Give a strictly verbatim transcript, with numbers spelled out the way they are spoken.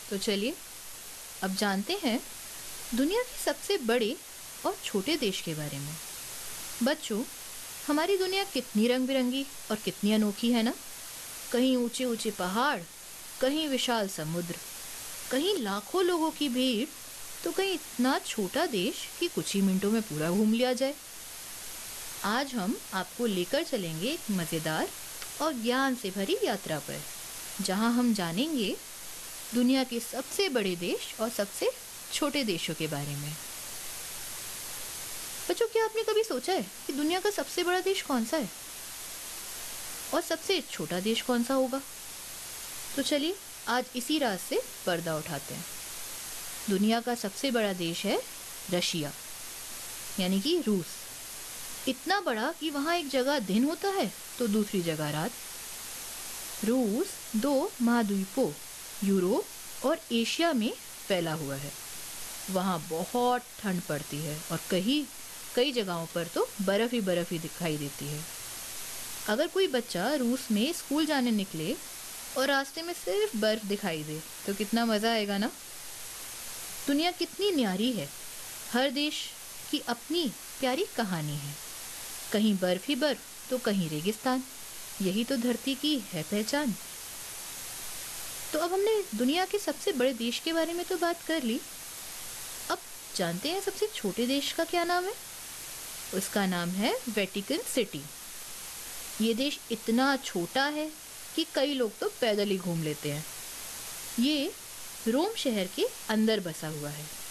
तो चलिए अब जानते हैं दुनिया के सबसे बड़े और छोटे देश के बारे में। बच्चों, हमारी दुनिया कितनी रंग बिरंगी और कितनी अनोखी है ना। कहीं ऊंचे ऊंचे पहाड़, कहीं विशाल समुद्र, कहीं लाखों लोगों की भीड़, तो कहीं इतना छोटा देश कि कुछ ही मिनटों में पूरा घूम लिया जाए। आज हम आपको लेकर चलेंगे एक मज़ेदार और ज्ञान से भरी यात्रा पर, जहां हम जानेंगे दुनिया के सबसे बड़े देश और सबसे छोटे देशों के बारे में। बच्चों, क्या आपने कभी सोचा है कि दुनिया का सबसे बड़ा देश कौन सा है और सबसे छोटा देश कौन सा होगा? तो चलिए आज इसी राज से पर्दा उठाते हैं। दुनिया का सबसे बड़ा देश है रशिया, यानी कि रूस। इतना बड़ा कि वहाँ एक जगह दिन होता है तो दूसरी जगह रात। रूस दो महाद्वीपों यूरोप और एशिया में फैला हुआ है। वहाँ बहुत ठंड पड़ती है और कहीं कई जगहों पर तो बर्फ़ ही बर्फ़ ही दिखाई देती है। अगर कोई बच्चा रूस में स्कूल जाने निकले और रास्ते में सिर्फ बर्फ़ दिखाई दे तो कितना मज़ा आएगा ना। दुनिया कितनी न्यारी है। हर देश की अपनी प्यारी कहानी है। कहीं बर्फ़ ही बर्फ़ तो कहीं रेगिस्तान। यही तो धरती की है पहचान। तो अब हमने दुनिया के सबसे बड़े देश के बारे में तो बात कर ली। अब जानते हैं सबसे छोटे देश का क्या नाम है? उसका नाम है वेटिकन सिटी। ये देश इतना छोटा है कि कई लोग तो पैदल ही घूम लेते हैं। ये रोम शहर के अंदर बसा हुआ है।